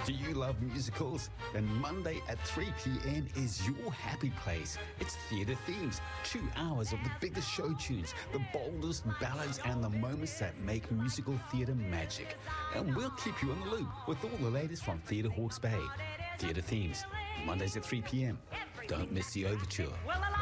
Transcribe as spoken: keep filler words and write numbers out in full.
Do you love musicals? Then Monday at three p.m. is your happy place. It's Theatre Themes, two hours of the biggest show tunes, the boldest ballads and the moments that make musical theatre magic. And we'll keep you in the loop with all the latest from Theatre Hawke's Bay. Theatre Themes, Mondays at three p.m. Don't miss the overture.